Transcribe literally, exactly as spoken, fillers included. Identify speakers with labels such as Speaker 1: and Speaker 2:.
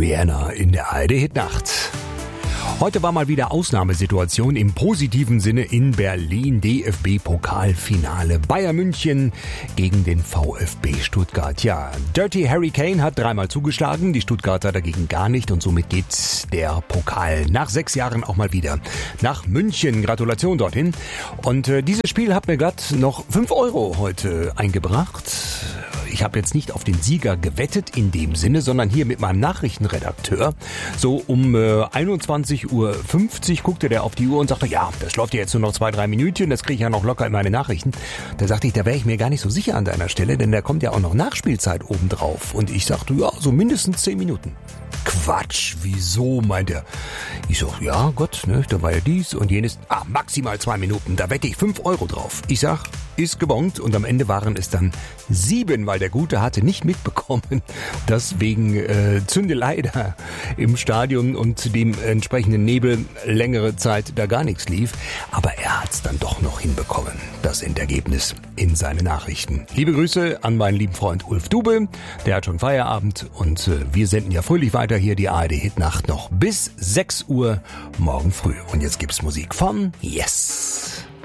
Speaker 1: Rihanna in der A R D-Hitnacht. Heute war mal wieder Ausnahmesituation im positiven Sinne in Berlin. D F B-Pokalfinale. Bayern München gegen den VfB Stuttgart. Ja, Dirty Harry Kane hat dreimal zugeschlagen, die Stuttgarter dagegen gar nicht. Und somit geht der Pokal nach sechs Jahren auch mal wieder nach München. Gratulation dorthin. Und äh, dieses Spiel hat mir glatt noch fünf Euro heute eingebracht. Ich habe jetzt nicht auf den Sieger gewettet in dem Sinne, sondern hier mit meinem Nachrichtenredakteur. So um äh, einundzwanzig Uhr fünfzig guckte der auf die Uhr und sagte, ja, das läuft ja jetzt nur noch zwei, drei Minütchen, das kriege ich ja noch locker in meine Nachrichten. Da sagte ich, da wäre ich mir gar nicht so sicher an deiner Stelle, denn da kommt ja auch noch Nachspielzeit obendrauf. Und ich sagte, ja, so mindestens zehn Minuten. Quatsch, wieso, meint er. Ich so, ja Gott, ne, da war ja dies und jenes. Ah, maximal zwei Minuten, da wette ich fünf Euro drauf. Ich sag, ist gebongt und am Ende waren es dann sieben, weil der Gute hatte nicht mitbekommen, dass wegen äh, Zündelei da im Stadion und dem entsprechenden Nebel längere Zeit da gar nichts lief. Aber er hat's dann doch noch hinbekommen, das Endergebnis in seine Nachrichten. Liebe Grüße an meinen lieben Freund Ulf Dube, der hat schon Feierabend und äh, wir senden ja fröhlich weiter hier die A R D-Hitnacht noch bis sechs Uhr morgen früh. Und jetzt gibt's Musik von Yes.